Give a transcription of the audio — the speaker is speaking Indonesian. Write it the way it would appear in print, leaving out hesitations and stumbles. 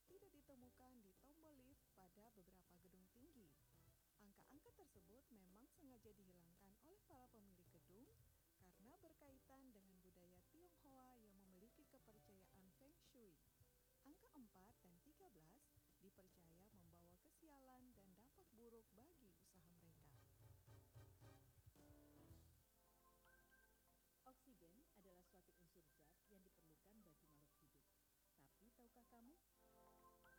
tidak ditemukan di tombol lift pada beberapa gedung tinggi. Angka-angka tersebut memang sengaja dihilangkan oleh para pemilik gedung karena berkaitan dengan